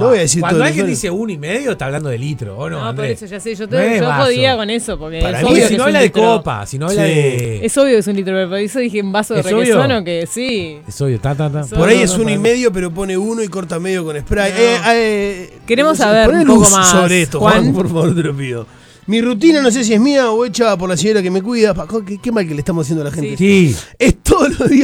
No voy a decir Cuando todo alguien lo dice 1,5, está hablando de litro, ¿o no? No, por Andrés? eso ya sé, yo No es vaso. podía con eso, porque Para es mí, obvio que si es no un habla de litro. copa, si no habla de... Es obvio que es un litro, pero por eso dije en vaso de ¿Es obvio? requesón o que sí. Es obvio, Por ahí es no, 1,5, pero pone 1 y corta medio con spray. No. Queremos saber poné un poco luz más, sobre esto, Juan. Juan, por favor, te lo pido. Mi rutina, no sé si es mía o hecha por la señora que me cuida. Qué mal que le estamos haciendo a la gente. Sí. Es todos los días